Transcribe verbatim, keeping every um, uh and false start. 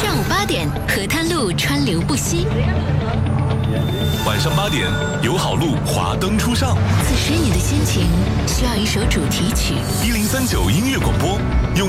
上午八点，河滩路川流不息； 晚上八点，友好路华灯初上。 此时你的心情需要一首主题曲。 一零三九音乐广播。